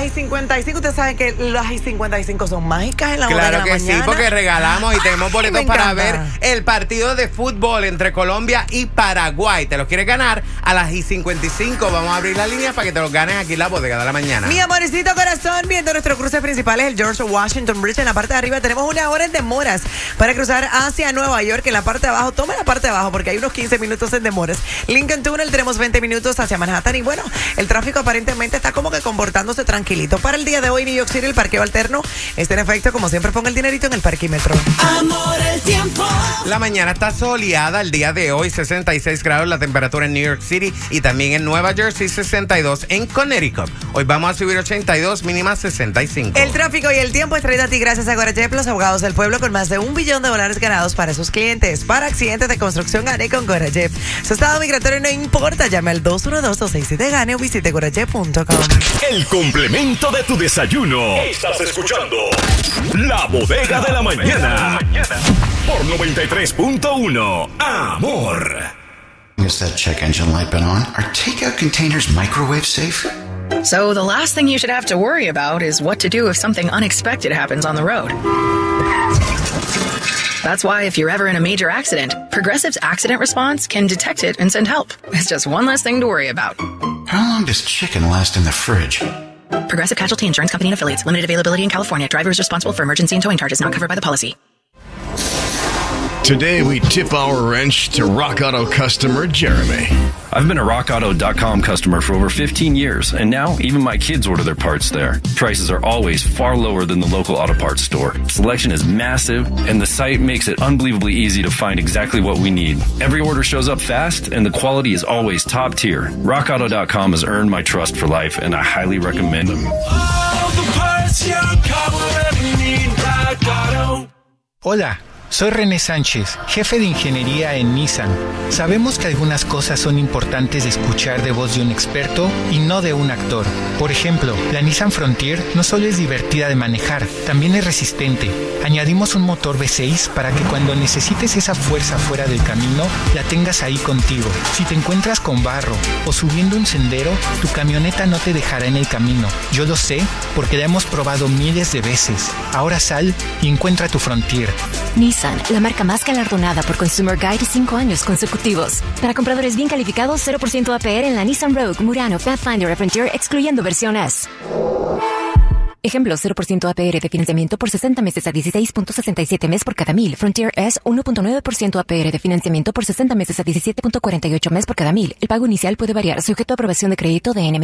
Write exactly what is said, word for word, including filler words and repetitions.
I cincuenta y cinco, ustedes saben que las I cincuenta y cinco son mágicas en la Claro bodega que de la mañana. sí, porque regalamos y tenemos boletos me para encanta. ver el partido de fútbol entre Colombia y Paraguay. ¿Te los quieres ganar? A las I cincuenta y cinco vamos a abrir la línea para que te los ganes aquí en la bodega de la mañana. Mi amorcito corazón, viendo nuestro cruce principal es el George Washington Bridge. En la parte de arriba tenemos una hora en demoras para cruzar hacia Nueva York. En la parte de abajo, toma la parte de abajo porque hay unos quince minutos en demoras. Lincoln Tunnel tenemos veinte minutos hacia Manhattan y bueno, el tráfico aparentemente está como que comportándose tranquilito. Para el día de hoy, New York City, el parqueo alterno está en efecto. Como siempre, ponga el dinerito en el parquímetro. Amor, el tiempo. La mañana está soleada el día de hoy, sesenta y seis grados la temperatura en New York City y también en Nueva Jersey, sesenta y dos en Connecticut. Hoy vamos a subir ochenta y dos, mínima sesenta y cinco. El tráfico y el tiempo es traído a ti gracias a Gorajep, los abogados del pueblo con más de un billón de dólares ganados para sus clientes. Para accidentes de construcción, gane con Gorajep. Su estado migratorio no importa, llame al dos uno dos, dos seis siete, gane o visite gorajep punto com. El complemento de tu desayuno. Estás escuchando La Bodega de la Mañana por noventa y tres punto uno. Amor. Has that check engine light been on? Are takeout containers microwave safe? So the last thing you should have to worry about is what to do if something unexpected happens on the road. That's why if you're ever in a major accident, Progressive's accident response can detect it and send help. It's just one less thing to worry about. How long does chicken last in the fridge? Progressive Casualty Insurance Company and Affiliates. Limited availability in California. Driver is responsible for emergency and towing charges not covered by the policy. Today we tip our wrench to Rock Auto customer Jeremy. I've been a rock auto dot com customer for over fifteen years, and now even my kids order their parts there. Prices are always far lower than the local auto parts store. Selection is massive, and the site makes it unbelievably easy to find exactly what we need. Every order shows up fast, and the quality is always top tier. rock auto dot com has earned my trust for life, and I highly recommend them. All the parts your car will ever need. Rock Auto. Hola. Soy René Sánchez, jefe de ingeniería en Nissan. Sabemos que algunas cosas son importantes de escuchar de voz de un experto y no de un actor. Por ejemplo, la Nissan Frontier no solo es divertida de manejar, también es resistente. Añadimos un motor V seis para que cuando necesites esa fuerza fuera del camino, la tengas ahí contigo. Si te encuentras con barro o subiendo un sendero, tu camioneta no te dejará en el camino. Yo lo sé porque la hemos probado miles de veces. Ahora sal y encuentra tu Frontier. Nissan, la marca más galardonada por Consumer Guide cinco años consecutivos. Para compradores bien calificados, cero por ciento A P R en la Nissan Rogue, Murano, Pathfinder y Frontier, excluyendo versión S. Ejemplo, cero por ciento A P R de financiamiento por sesenta meses a dieciséis punto sesenta y siete mes por cada mil. Frontier S, uno punto nueve por ciento A P R de financiamiento por sesenta meses a diecisiete punto cuarenta y ocho mes por cada mil. El pago inicial puede variar, sujeto a aprobación de crédito de N M I.